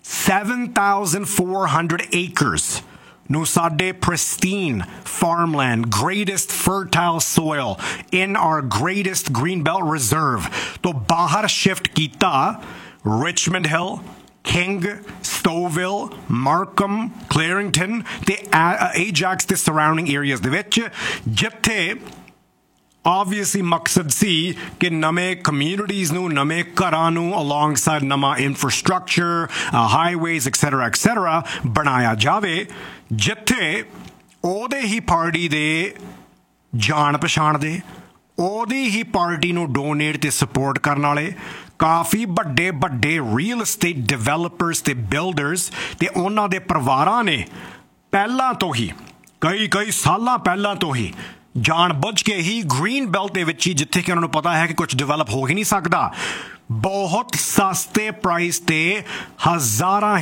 7,400 ਏਕਰਸ ਨੂੰ ਸਾਡੇ pristine farmland, greatest fertile soil in our greatest greenbelt reserve ਤੋਂ ਬਾਹਰ ਸ਼ਿਫਟ ਕੀਤਾ। ਰਿਚਮੰਡ ਹਿੱਲ, King, Stouffville, Markham, Clarington ਤੇ Ajax ਤੇ surrounding areas ਦੇ ਵਿੱਚ, ਜਿੱਥੇ obviously ਮਕਸਦ ਸੀ ਕਿ ਨਵੇਂ ਕਮਿਊਨਿਟੀਜ਼ ਨੂੰ, ਨਵੇਂ ਘਰਾਂ ਨੂੰ ਅਲੋਂਗਸਾਈਡ ਨਵਾਂ ਇਨਫਰਾਸਟ੍ਰਕਚਰ, ਹਾਈਵੇਜ਼ ਐਕਸੈਟਰਾ ਬਣਾਇਆ ਜਾਵੇ, ਜਿੱਥੇ ਉਹਦੇ ਹੀ ਪਾਰਟੀ ਦੇ ਜਾਣ ਪਛਾਣ ਦੇ, ਉਹਦੀ ਹੀ ਪਾਰਟੀ ਨੂੰ ਡੋਨੇਟ ਤੇ ਸਪੋਰਟ ਕਰਨ ਵਾਲੇ ਕਾਫੀ ਵੱਡੇ ਰੀਅਲ ਏਸਟੇਟ ਡਿਵੈਲਪਰਸ ਤੇ ਬਿਲਡਰਸ ਤੇ ਉਹਨਾਂ ਦੇ ਪਰਿਵਾਰਾਂ ਨੇ ਪਹਿਲਾਂ ਤੋਂ ਹੀ ਕਈ ਸਾਲਾਂ ਪਹਿਲਾਂ ਤੋਂ ਹੀ ਜਾਣ ਬੁੱਝ ਕੇ ਹੀ ਗ੍ਰੀਨ ਬੈਲਟ ਦੇ ਵਿੱਚ ਹੀ, ਜਿੱਥੇ ਕਿ ਉਹਨਾਂ ਨੂੰ ਪਤਾ ਹੈ ਕਿ ਕੁਝ ਡਿਵੈਲਪ ਹੋ ਹੀ ਨਹੀਂ ਸਕਦਾ, ਬਹੁਤ ਸਸਤੇ ਪ੍ਰਾਈਸ ਤੇ ਹਜ਼ਾਰਾਂ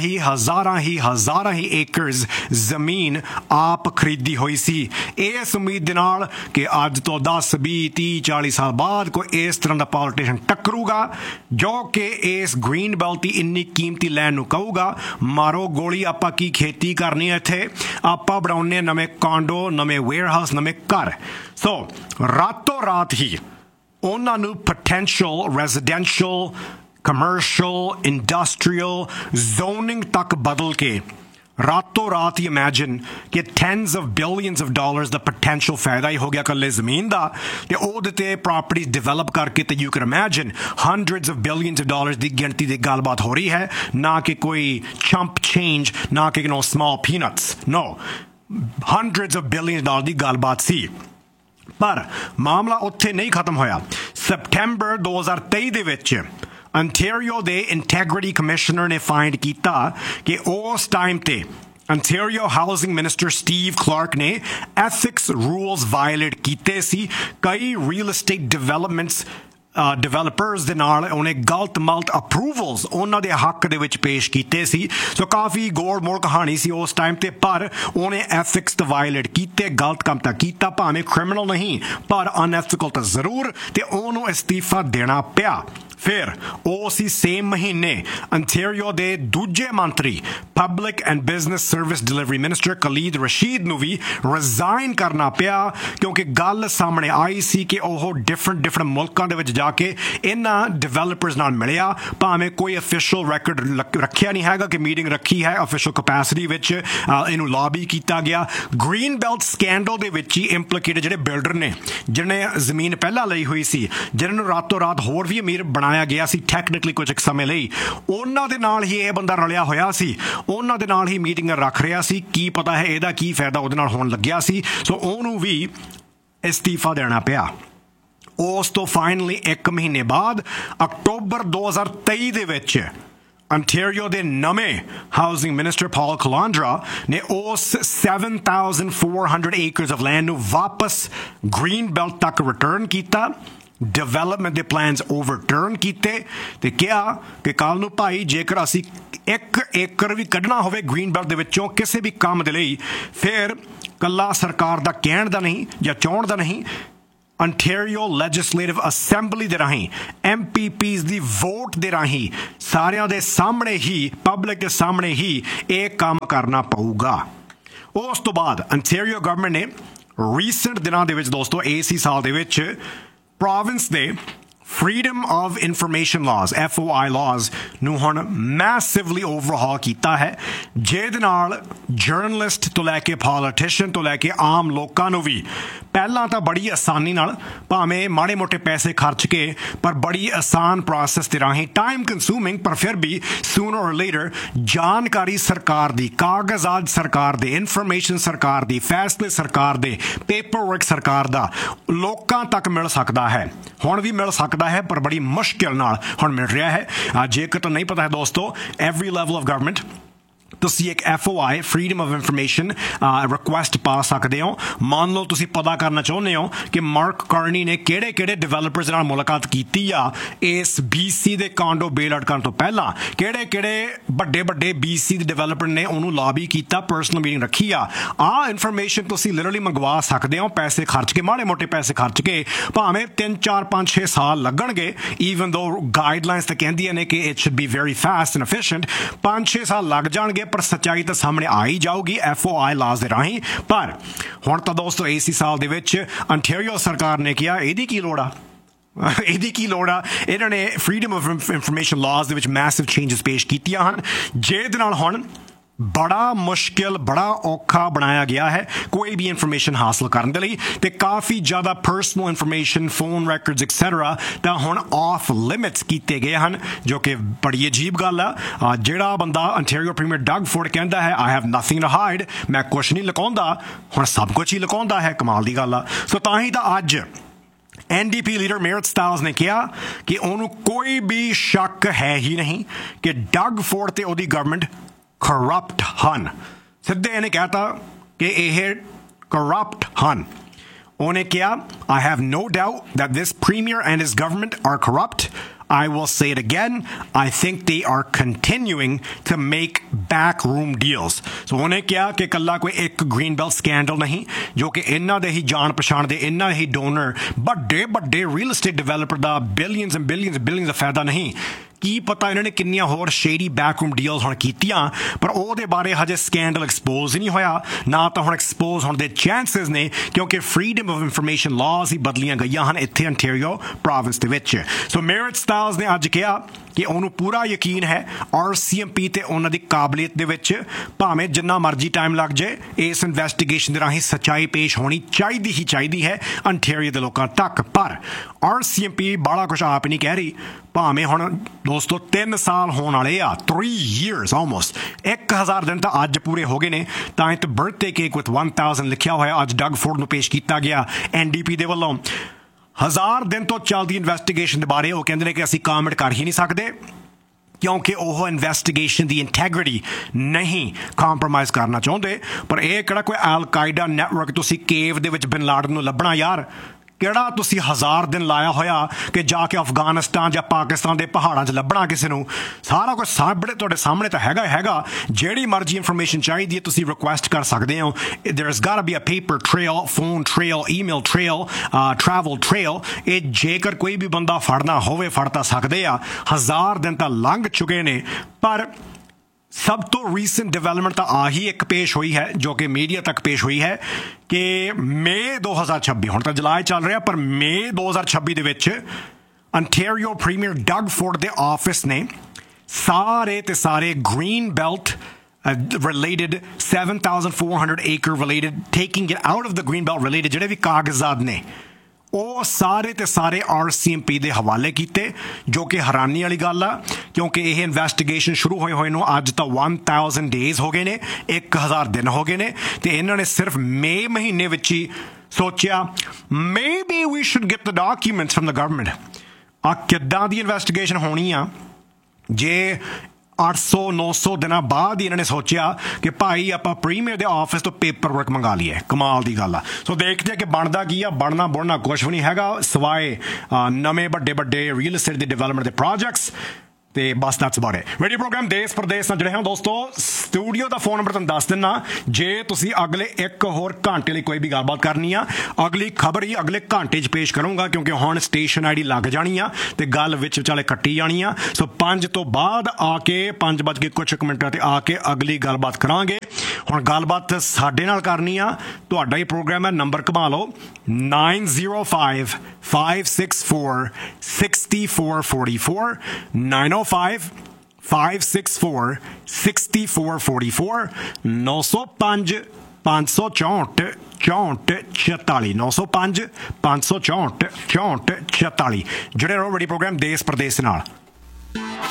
ਹੀ ਏਕਰਸ ਜ਼ਮੀਨ ਆਪ ਖਰੀਦੀ ਹੋਈ ਸੀ ਇਸ ਉਮੀਦ ਦੇ ਨਾਲ ਕਿ ਅੱਜ ਤੋਂ 10 20 30 40 ਸਾਲ ਬਾਅਦ ਕੋਈ ਇਸ ਤਰ੍ਹਾਂ ਦਾ ਪੋਲੀਟੀਸ਼ੀਅਨ ਟੱਕਰੂਗਾ ਜੋ ਕਿ ਇਸ ਗ੍ਰੀਨ ਬੈਲਟ ਦੀ ਇੰਨੀ ਕੀਮਤੀ ਲੈਂਡ ਨੂੰ ਕਹੂਗਾ ਮਾਰੋ ਗੋਲੀ, ਆਪਾਂ ਕੀ ਖੇਤੀ ਕਰਨੀ ਹੈ ਇੱਥੇ, ਆਪਾਂ ਬਣਾਉਣੇ ਨਵੇਂ ਕਾਂਡੋ, ਨਵੇਂ ਵੇਅਰਹਾਊਸ, ਨਵੇਂ ਘਰ। ਸੋ ਰਾਤੋਂ ਰਾਤ ਹੀ ਉਹਨਾਂ ਨੂੰ potential residential, commercial, industrial zoning ਤੱਕ ਬਦਲ ਕੇ ਰਾਤੋਂ ਰਾਤ ਹੀ imagine ਕਿ tens of billions of dollars the potential ਫਾਇਦਾ ਹੀ ਹੋ ਗਿਆ ਇਕੱਲੇ ਜ਼ਮੀਨ ਦਾ, ਤੇ ਉਹਦੇ ਤੇ properties develop ਕਰਕੇ ਤੇ you can imagine hundreds of billions of dollars ਦੀ ਗਿਣਤੀ ਦੀ ਗੱਲਬਾਤ ਹੋ ਰਹੀ ਹੈ, ਨਾ ਕਿ ਕੋਈ chump change, ਨਾ ਕਿ small peanuts, no, hundreds of billions of dollars ਦੀ ਗੱਲਬਾਤ ਸੀ। ਪਰ ਮਾਮਲਾ ਉੱਥੇ ਨਹੀਂ ਖਤਮ ਹੋਇਆ। ਸਪਟੈਂਬਰ 2023 ਦੇ ਵਿੱਚ ਅੰਟੈਰੀਓ ਦੇ ਇੰਟੈਗ੍ਰਿਟੀ ਕਮਿਸ਼ਨਰ ਨੇ ਫਾਈਂਡ ਕੀਤਾ ਕਿ ਉਸ ਟਾਈਮ ਤੇ Ontario housing minister Steve Clark ਨੇ ਐਥਿਕਸ ਰੂਲਸ ਵਾਇਲੇਟ ਕੀਤੇ ਸੀ। ਕਈ ਰੀਅਲ ਏਸਟੇਟ ਡਿਵੈਲਪਰਸ ਦੇ ਨਾਲ ਉਹਨੇ ਗਲਤ ਮਲਤ ਅਪਰੂਵਲਸ ਉਹਨਾਂ ਦੇ ਹੱਕ ਦੇ ਵਿੱਚ ਪੇਸ਼ ਕੀਤੇ ਸੀ। ਸੋ ਕਾਫੀ ਗੋਲ ਮੋਲ ਕਹਾਣੀ ਸੀ ਉਸ ਟਾਈਮ ਤੇ, ਪਰ ਉਹਨੇ ਐਥਿਕਸ ਤੇ ਵਾਇਲੇਟ ਕੀਤੇ, ਗਲਤ ਕੰਮ ਤਾਂ ਕੀਤਾ, ਭਾਵੇਂ ਕ੍ਰਿਮੀਨਲ ਨਹੀਂ ਪਰ ਅਨਐਥਿਕਲ ਤਾਂ ਜ਼ਰੂਰ, ਤੇ ਉਹਨੂੰ ਅਸਤੀਫਾ ਦੇਣਾ ਪਿਆ। ਫਿਰ ਉਸੇ ਸੇਮ ਮਹੀਨੇ ਅੰਟੈਰੀਓ ਦੇ ਦੂਜੇ ਮੰਤਰੀ public and business service delivery minister ਕਲੀਦ Rashid ਨੂੰ ਵੀ ਰਿਜ਼ਾਈਨ ਕਰਨਾ ਪਿਆ, ਕਿਉਂਕਿ ਗੱਲ ਸਾਹਮਣੇ ਆਈ ਸੀ ਕਿ ਉਹ ਡਿਫਰੈਂਟ ਮੁਲਕਾਂ ਦੇ ਵਿੱਚ ਜਾ ਕੇ ਇਹਨਾਂ ਡਿਵੈਲਪਰਸ ਨਾਲ ਮਿਲਿਆ, ਭਾਵੇਂ ਕੋਈ ਅਫੀਸ਼ੀਅਲ ਰੈਕੋਰਡ ਰੱਖਿਆ ਨਹੀਂ ਹੈਗਾ ਕਿ ਮੀਟਿੰਗ ਰੱਖੀ ਹੈ ਅਫੀਸ਼ੀਅਲ ਕਪੈਸਿਟੀ ਵਿੱਚ, ਇਹਨੂੰ ਲੌਬੀ ਕੀਤਾ ਗਿਆ। ਗ੍ਰੀਨ ਬੈਲਟ ਸਕੈਂਡਲ ਦੇ ਵਿੱਚ ਹੀ ਇੰਪਲੀਕੇਟਡ ਜਿਹੜੇ ਬਿਲਡਰ ਨੇ, ਜਿਹਨੇ ਜ਼ਮੀਨ ਪਹਿਲਾਂ ਲਈ ਹੋਈ ਸੀ, ਜਿਹਨਾਂ ਨੂੰ ਰਾਤੋਂ ਰਾਤ ਹੋਰ ਵੀ ਅਮੀਰ ਬਣਾਇਆ ਗਿਆ ਸੀ ਟੈਕਨੀਕਲੀ ਕੁਝ ਸਮੇਂ ਲਈ, ਉਹਨਾਂ ਦੇ ਨਾਲ ਹੀ ਇਹ ਬੰਦਾ ਰਲਿਆ ਹੋਇਆ ਸੀ, ਉਹਨਾਂ ਦੇ ਨਾਲ ਹੀ ਮੀਟਿੰਗ ਰੱਖ ਰਿਹਾ ਸੀ। ਕੀ ਪਤਾ ਹੈ ਇਹਦਾ ਕੀ ਫਾਇਦਾ ਉਹਦੇ ਨਾਲ ਹੋਣ ਲੱਗਿਆ ਸੀ। ਸੋ ਉਹਨੂੰ ਵੀ ਅਸਤੀਫਾ ਦੇਣਾ ਪਿਆ। ਉਸ ਤੋਂ ਫਾਈਨਲੀ 1 ਮਹੀਨੇ ਬਾਅਦ ਅਕਤੂਬਰ 2023 ਦੇ ਵਿੱਚ ਅੰਟੈਰੀਓ ਦੇ ਨਵੇਂ ਹਾਊਸਿੰਗ ਮਿਨਿਸਟਰ ਪਾਲ ਕਲਾਂਡਰਾ ਨੇ ਉਸ 7,400 ਏਕਰਸ ਆਫ ਲੈਂਡ ਨੂੰ ਵਾਪਸ ਗ੍ਰੀਨ ਬੈਲਟ ਤੱਕ ਰਿਟਰਨ ਕੀਤਾ। ਡਿਵੈਲਪਮੈਂਟ ਦੇ ਪਲਾਨਸ ਓਵਰਟਰਨ ਕੀਤੇ ਤੇ ਕਿਹਾ ਕਿ ਕੱਲ੍ਹ ਨੂੰ ਭਾਈ ਜੇਕਰ ਅਸੀਂ 1 ਏਕੜ ਵੀ ਕੱਢਣਾ ਹੋਵੇ ਗ੍ਰੀਨ ਬੈਲਟ ਦੇ ਵਿੱਚੋਂ ਕਿਸੇ ਵੀ ਕੰਮ ਦੇ ਲਈ, ਫਿਰ ਕੱਲਾ ਸਰਕਾਰ ਦਾ ਕਹਿਣ ਦਾ ਨਹੀਂ ਜਾਂ ਚਾਹੁਣ ਦਾ ਨਹੀਂ, ਅੰਟੈਰੀਓ ਲੈਜਿਸਲੇਟਿਵ ਅਸੈਂਬਲੀ ਦੇ ਰਾਹੀਂ MPPs ਦੀ ਵੋਟ ਦੇ ਰਾਹੀਂ ਸਾਰਿਆਂ ਦੇ ਸਾਹਮਣੇ ਹੀ, ਪਬਲਿਕ ਦੇ ਸਾਹਮਣੇ ਹੀ ਇਹ ਕੰਮ ਕਰਨਾ ਪਊਗਾ। ਉਸ ਤੋਂ ਬਾਅਦ ਅੰਟੈਰੀਓ ਗਵਰਨਮੈਂਟ ਨੇ ਰੀਸੈਂਟ ਦਿਨਾਂ ਦੇ ਵਿੱਚ ਦੋਸਤੋ, ਇਸੇ ਸਾਲ ਦੇ ਵਿੱਚ ਪ੍ਰੋਵਿੰਸ ਦੇ freedom of information laws FOI laws ਨੂੰ ਹੁਣ massively overhaul ਕੀਤਾ ਹੈ, ਜਿਹਦੇ ਨਾਲ ਜਰਨਲਿਸਟ ਤੋਂ ਲੈ ਕੇ ਪੋਲੀਟੀਸ਼ੀਅਨ ਤੋਂ ਲੈ ਕੇ ਆਮ ਲੋਕਾਂ ਨੂੰ ਵੀ ਪਹਿਲਾਂ ਤਾਂ ਬੜੀ ਆਸਾਨੀ ਨਾਲ, ਭਾਵੇਂ ਮਾੜੇ ਮੋਟੇ ਪੈਸੇ ਖਰਚ ਕੇ, ਪਰ ਬੜੀ ਆਸਾਨ ਪ੍ਰੋਸੈਸ ਦੇ ਰਾਹੀਂ, ਟਾਈਮ ਕੰਜ਼ਿਊਮਿੰਗ ਪਰ ਫਿਰ ਵੀ sooner or later ਜਾਣਕਾਰੀ ਸਰਕਾਰ ਦੀ, ਕਾਗਜ਼ਾਤ ਸਰਕਾਰ ਦੇ, ਇਨਫੋਰਮੇਸ਼ਨ ਸਰਕਾਰ ਦੀ, ਫੈਸਲੇ ਸਰਕਾਰ ਦੇ, ਪੇਪਰ ਵਰਕ ਸਰਕਾਰ ਦਾ ਲੋਕਾਂ ਤੱਕ ਮਿਲ ਸਕਦਾ ਹੈ। ਹੁਣ ਵੀ ਮਿਲ ਸਕਦਾ ਹੈ ਪਰ ਬੜੀ ਮੁਸ਼ਕਿਲ ਨਾਲ ਹੁਣ ਮਿਲ ਰਿਹਾ ਹੈ। ਜੇਕਰ ਤਾਂ ਨਹੀਂ ਪਤਾ ਹੈ ਦੋਸਤੋ, ਐਵਰੀ ਲੈਵਲ ਆਫ ਗਵਰਨਮੈਂਟ ਤੁਸੀਂ ਇੱਕ FOI freedom of information request ਪਾ ਸਕਦੇ ਹੋ। ਮੰਨ ਲਓ ਤੁਸੀਂ ਪਤਾ ਕਰਨਾ ਚਾਹੁੰਦੇ ਹੋ ਕਿ ਮਾਰਕ ਕਾਰਨੀ ਨੇ ਕਿਹੜੇ ਡੀਵੈਲਪਰਸ ਨਾਲ ਮੁਲਾਕਾਤ ਕੀਤੀ ਆ ਇਸ BC ਦੇ ਕਾਂਡੋ ਬੇਲ ਆਊਟ ਕਰਨ ਤੋਂ ਪਹਿਲਾਂ, ਕਿਹੜੇ ਵੱਡੇ BC ਦੇ ਡਿਵੈਲਪਰ ਨੇ ਉਹਨੂੰ ਲੌਬੀ ਕੀਤਾ, ਪਰਸਨਲ ਮੀਟਿੰਗ ਰੱਖੀ ਆ। ਆਹ ਇਨਫੋਰਮੇਸ਼ਨ ਤੁਸੀਂ ਲਿਟਰਲੀ ਮੰਗਵਾ ਸਕਦੇ ਹੋ ਪੈਸੇ ਖਰਚ ਕੇ, ਮਾੜੇ ਮੋਟੇ ਪੈਸੇ ਖਰਚ ਕੇ, ਭਾਵੇਂ 3 4 5 6 ਸਾਲ ਲੱਗਣਗੇ, ਈਵਨ ਦੋ ਗਾਈਡਲਾਈਨਸ ਤਾਂ ਕਹਿੰਦੀਆਂ ਨੇ ਕਿ it should be very fast and efficient, 5-6 ਸਾਲ ਲੱਗ ਜਾਣਗੇ, ਪਰ ਸੱਚਾਈ ਤਾਂ ਸਾਹਮਣੇ ਆ ਹੀ ਜਾਊਗੀ FOI ਲਾਜ਼ ਦੇ ਰਾਹੀਂ। ਪਰ ਹੁਣ ਤਾਂ ਦੋਸਤੋ ਇਸੇ ਸਾਲ ਦੇ ਵਿੱਚ ਅੰਟੈਰੀਓ ਸਰਕਾਰ ਨੇ ਕਿਹਾ ਇਹਦੀ ਕੀ ਲੋੜ ਆ, ਇਹਨਾਂ ਨੇ ਫਰੀडम ਆਫ ਇਨਫੋਰਮੇਸ਼ਨ ਲਾਜ਼ ਦੇ ਵਿੱਚ ਮੈਸਿਵ ਚੇਂਜਸ ਪੇਸ਼ ਕੀਤੀਆਂ ਹਨ, ਜਿਹਦੇ ਨਾਲ ਹੁਣ ਬੜਾ ਮੁਸ਼ਕਿਲ, ਬੜਾ ਔਖਾ ਬਣਾਇਆ ਗਿਆ ਹੈ ਕੋਈ ਵੀ ਇਨਫੋਰਮੇਸ਼ਨ ਹਾਸਲ ਕਰਨ ਦੇ ਲਈ, ਤੇ ਕਾਫੀ ਜ਼ਿਆਦਾ personal information, phone records etcetera ਤਾਂ ਹੁਣ ਆਫ ਲਿਮਿਟਸ ਕੀਤੇ ਗਏ ਹਨ, ਜੋ ਕਿ ਬੜੀ ਅਜੀਬ ਗੱਲ ਆ। ਜਿਹੜਾ ਬੰਦਾ ਅੰਟੈਰੀਓ ਪ੍ਰੀਮੀਅਰ ਡਗ ਫੋਰਡ ਕਹਿੰਦਾ ਹੈ I have nothing to hide, ਮੈਂ ਕੁਛ ਨਹੀਂ ਲੁਕਾਉਂਦਾ, ਹੁਣ ਸਭ ਕੁਛ ਹੀ ਲੁਕਾਉਂਦਾ ਹੈ, ਕਮਾਲ ਦੀ ਗੱਲ ਆ। ਸੋ ਤਾਂ ਹੀ ਤਾਂ ਅੱਜ NDP ਲੀਡਰ ਮੇਰਟ ਸਟਾਈਲਸ ਨੇ ਕਿਹਾ ਕਿ ਉਹਨੂੰ ਕੋਈ ਵੀ ਸ਼ੱਕ ਹੈ ਹੀ ਨਹੀਂ ਕਿ ਡਗ ਫੋਰਡ ਤੇ ਉਹਦੀ ਗਵਰਨਮੈਂਟ ਕਰਪਟ ਹਨ। ਸਿੱਧੇ ਇਹਨੇ ਕਹਿਤਾ ਕਿ ਇਹ ਕਰਪਟ ਹਨ। ਉਹਨੇ ਕਿਹਾ I have no doubt that this premier and his government are corrupt. I will say it again, I think they are continuing to make backroom deals. So ਉਹਨੇ ਕਿਹਾ ਕਿ ਕੱਲਾ ਕੋਈ ਇੱਕ ਗ੍ਰੀਨ ਬੈਲਟ ਸਕੈਂਡਲ ਨਹੀਂ, ਜੋ ਕਿ ਇਹਨਾਂ ਦੇ ਹੀ ਜਾਣ ਪਛਾਣ ਦੇ, ਇਹਨਾਂ ਹੀ ਡੋਨਰ, ਵੱਡੇ real estate developer the billions and billions ਦਾ ਫਾਇਦਾ ਨਹੀਂ। ਕੀ ਪਤਾ ਇਹਨਾਂ ਨੇ ਕਿੰਨੀਆਂ ਹੋਰ ਸ਼ੇਡੀ ਬੈਕਰੂਮ ਡੀਲਸ ਹੁਣ ਕੀਤੀਆਂ, ਪਰ ਉਹਦੇ ਬਾਰੇ ਹਜੇ ਸਕੈਂਡਲ ਐਕਸਪੋਜ਼ ਹੀ ਨਹੀਂ ਹੋਇਆ, ਨਾ ਤਾਂ ਹੁਣ ਐਕਸਪੋਜ਼ ਹੋਣ ਦੇ ਚਾਂਸਸ ਨੇ, ਕਿਉਂਕਿ ਫਰੀडम ਆਫ ਇਨਫੋਰਮੇਸ਼ਨ ਲਾਜ਼ ਹੀ ਬਦਲੀਆਂ ਗਈਆਂ ਹਨ ਇੱਥੇ ਅੰਟੈਰੀਓ ਪ੍ਰੋਵਿੰਸ ਦੇ ਵਿੱਚ। ਸੋ ਮੇਰਟ ਸਟਾਈਲਸ ਨੇ ਅੱਜ ਕਿਹਾ ਕਿ ਉਹਨੂੰ ਪੂਰਾ ਯਕੀਨ ਹੈ RCMP ਤੇ ਉਹਨਾਂ ਦੀ ਕਾਬਲੀਅਤ ਦੇ ਵਿੱਚ, ਭਾਵੇਂ ਜਿੰਨਾ ਮਰਜ਼ੀ ਟਾਈਮ ਲੱਗ ਜਾਏ, ਇਸ ਇਨਵੈਸਟੀਗੇਸ਼ਨ ਦੇ ਰਾਹੀਂ ਸੱਚਾਈ ਪੇਸ਼ ਹੋਣੀ ਚਾਹੀਦੀ ਹੈ ਅੰਟੈਰੀਓ ਦੇ ਲੋਕਾਂ ਤੱਕ। ਪਰ RCMP ਬੜਾ ਕੁਛ ਆਪ ਨਹੀਂ ਕਹਿ ਰਹੀ, ਭਾਵੇਂ ਹੁਣ ਦੋਸਤੋ 3 ਸਾਲ ਹੋਣ ਵਾਲੇ ਆ, 3 years almost, 1000 ਦਿਨ ਤਾਂ ਅੱਜ ਪੂਰੇ ਹੋ ਗਏ ਨੇ। ਤਾਂ ਇਹ ਬਰਥਡੇ ਕੇਕ ਵਿਦ 1000 ਲਿਖਿਆ ਹੋਇਆ ਅੱਜ ਡਗ ਫੋਰਡ ਨੂੰ ਪੇਸ਼ ਕੀਤਾ ਗਿਆ NDP ਦੇ ਵੱਲੋਂ। 1000 ਦਿਨ ਤੋਂ ਚੱਲਦੀ ਇਨਵੈਸਟੀਗੇਸ਼ਨ ਦੇ ਬਾਰੇ ਉਹ ਕਹਿੰਦੇ ਨੇ ਕਿ ਅਸੀਂ ਕਾਮੈਂਟ ਕਰ ਹੀ ਨਹੀਂ ਸਕਦੇ, ਕਿਉਂਕਿ ਉਹ ਇਨਵੈਸਟੀਗੇਸ਼ਨ ਦੀ ਇੰਟੈਗ੍ਰਿਟੀ ਨਹੀਂ ਕੰਪਰੋਮਾਈਜ਼ ਕਰਨਾ ਚਾਹੁੰਦੇ। ਪਰ ਇਹ ਕਿਹੜਾ ਕੋਈ ਅਲ ਕਾਇਦਾ ਨੈਟਵਰਕ ਤੁਸੀਂ ਕੇਵ ਦੇ ਵਿੱਚ ਬਿਨ ਲਾਡਨ ਨੂੰ ਲੱਭਣਾ ਯਾਰ, ਕਿਹੜਾ ਤੁਸੀਂ 1000 ਦਿਨ ਲਾਇਆ ਹੋਇਆ ਕਿ ਜਾ ਕੇ ਅਫਗਾਨਿਸਤਾਨ ਜਾਂ ਪਾਕਿਸਤਾਨ ਦੇ ਪਹਾੜਾਂ 'ਚ ਲੱਭਣਾ ਕਿਸੇ ਨੂੰ। ਸਾਰਾ ਕੁਝ ਤੁਹਾਡੇ ਸਾਹਮਣੇ ਤਾਂ ਹੈਗਾ। ਜਿਹੜੀ ਮਰਜ਼ੀ ਇਨਫੋਰਮੇਸ਼ਨ ਚਾਹੀਦੀ ਹੈ ਤੁਸੀਂ ਰਿਕੁਐਸਟ ਕਰ ਸਕਦੇ ਹੋ। ਦੇयर is Gat to be a paper trail, phone trail, email trail, travel trail. ਇਹ ਜੇਕਰ ਕੋਈ ਵੀ ਬੰਦਾ ਫੜਨਾ ਹੋਵੇ ਫੜ ਤਾਂ ਸਕਦੇ ਆ। 1000 ਦਿਨ ਤਾਂ ਲੰਘ ਚੁੱਕੇ ਨੇ। ਪਰ ਸਭ ਤੋਂ ਰੀਸੈਂਟ ਡਿਵੈਲਪਮੈਂਟ ਤਾਂ ਆਹੀ ਇੱਕ ਪੇਸ਼ ਹੋਈ ਹੈ, ਜੋ ਕਿ ਮੀਡੀਆ ਤੱਕ ਪੇਸ਼ ਹੋਈ ਹੈ ਕਿ ਮਈ 2026, ਹੁਣ ਤਾਂ ਜੁਲਾਈ ਚੱਲ ਰਿਹਾ, ਪਰ ਮਈ 2026 ਦੇ ਵਿੱਚ ਅੰਟੈਰੀਓ ਪ੍ਰੀਮੀਅਰ ਡਗ ਫੋਰਡ ਦੇ ਆਫਿਸ ਨੇ ਸਾਰੇ green belt related 7,400 acre related, taking it out of the green belt related ਜਿਹੜੇ ਵੀ ਕਾਗਜ਼ਾਤ ਨੇ ਉਹ ਸਾਰੇ RCMP ਦੇ ਹਵਾਲੇ ਕੀਤੇ, ਜੋ ਕਿ ਹੈਰਾਨੀ ਵਾਲੀ ਗੱਲ ਆ, ਕਿਉਂਕਿ ਇਹ ਇਨਵੈਸਟੀਗੇਸ਼ਨ ਸ਼ੁਰੂ ਹੋਏ ਨੂੰ ਅੱਜ ਤਾਂ 1000 ਡੇਜ਼ ਹੋ ਗਏ ਨੇ, 1000 ਦਿਨ ਹੋ ਗਏ ਨੇ, ਤੇ ਇਹਨਾਂ ਨੇ ਸਿਰਫ ਮਈ ਮਹੀਨੇ ਵਿੱਚ ਹੀ ਸੋਚਿਆ maybe we should get the documents from the government। ਆ ਕਿੱਦਾਂ ਦੀ ਇਨਵੈਸਟੀਗੇਸ਼ਨ ਹੋਣੀ ਆ ਜੇ 800-900 ਦਿਨਾਂ ਬਾਅਦ ਹੀ ਇਹਨਾਂ ਨੇ ਸੋਚਿਆ ਕਿ ਭਾਈ ਆਪਾਂ ਪ੍ਰੀਮੀਅਰ ਦੇ ਆਫਿਸ ਤੋਂ ਪੇਪਰ ਵਰਕ ਮੰਗਾ ਲਈਏ। ਕਮਾਲ ਦੀ ਗੱਲ ਆ। ਸੋ ਦੇਖਦੇ ਕਿ ਬਣਦਾ ਕੀ ਆ। ਬਣਨਾ ਬੁਣਨਾ ਕੁਛ ਵੀ ਨਹੀਂ ਹੈਗਾ ਸਿਵਾਏ ਨਵੇਂ ਵੱਡੇ ਵੱਡੇ ਰੀਅਲ ਏਸਟੇਟ ਦੇ ਡਿਵੈਲਪਮੈਂਟ ਦੇ ਪ੍ਰੋਜੈਕਟਸ ਤੇ ਬਸ that's about it। Radio programme ਦੇਸ਼ ਪ੍ਰਦੇਸ਼ ਨਾਲ ਜੁੜੇ ਹਾਂ ਦੋਸਤੋ। ਸਟੂਡੀਓ ਦਾ ਫੋਨ ਨੰਬਰ ਤੁਹਾਨੂੰ ਦੱਸ ਦਿੰਨਾ, ਜੇ ਤੁਸੀਂ ਅਗਲੇ ਇੱਕ ਹੋਰ ਘੰਟੇ ਲਈ ਕੋਈ ਵੀ ਗੱਲਬਾਤ ਕਰਨੀ ਆ, ਅਗਲੀ ਖਬਰ ਹੀ ਅਗਲੇ ਘੰਟੇ 'ਚ ਪੇਸ਼ ਕਰੂੰਗਾ ਕਿਉਂਕਿ ਹੁਣ ਸਟੇਸ਼ਨ ਆਈਡੀ ਲੱਗ ਜਾਣੀ ਆ ਤੇ ਗੱਲ ਵਿੱਚ ਵਿਚਾਲੇ ਕੱਟੀ ਜਾਣੀ ਆ। ਸੋ 5 ਤੋਂ ਬਾਅਦ ਆ ਕੇ 5 ਕੁਝ ਮਿੰਟਾਂ ਤੇ ਆ ਕੇ ਅਗਲੀ ਗੱਲਬਾਤ ਕਰਾਂਗੇ। ਹੁਣ ਗੱਲਬਾਤ ਸਾਡੇ ਨਾਲ ਕਰਨੀ ਆ, ਤੁਹਾਡਾ ਹੀ ਪ੍ਰੋਗਰਾਮ ਹੈ। ਨੰਬਰ ਘੁਮਾ ਲਓ 905-564-6444 905-564-6444 905 564 64 905 564 64 44। ਜਿਹੜੇ ਰਹੋ ਬੜੀ ਪ੍ਰੋਗਰਾਮ ਦੇਸ਼ ਪ੍ਰਦੇਸ਼ ਨਾਲ।